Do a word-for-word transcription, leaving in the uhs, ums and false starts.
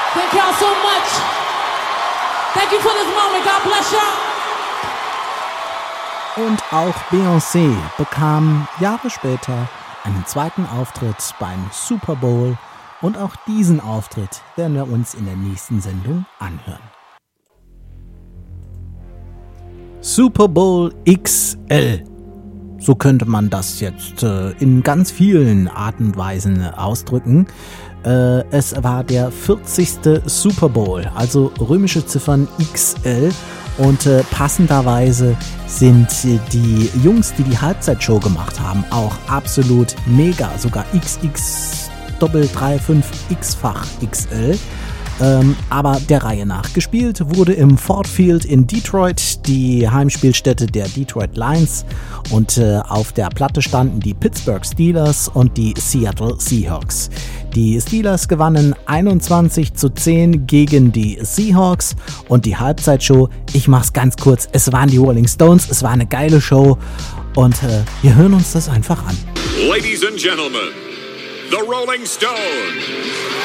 Thank y'all so much. Thank you for this moment. God bless y'all. Und auch Beyoncé bekam Jahre später einen zweiten Auftritt beim Super Bowl. Und auch diesen Auftritt werden wir uns in der nächsten Sendung anhören. Super Bowl X L. So könnte man das jetzt äh, in ganz vielen Arten und Weisen ausdrücken. Äh, es war der vierzigste Super Bowl, also römische Ziffern X L. Und äh, passenderweise sind die Jungs, die die Halbzeitshow gemacht haben, auch absolut mega. Sogar X X Doppel drei fünf X-fach X L. Ähm, aber der Reihe nach. Gespielt wurde im Ford Field in Detroit, die Heimspielstätte der Detroit Lions. Und äh, auf der Platte standen die Pittsburgh Steelers und die Seattle Seahawks. Die Steelers gewannen einundzwanzig zu zehn gegen die Seahawks. Und die Halbzeitshow, ich mach's ganz kurz, es waren die Rolling Stones, es war eine geile Show. Und äh, wir hören uns das einfach an. Ladies and Gentlemen, the Rolling Stones.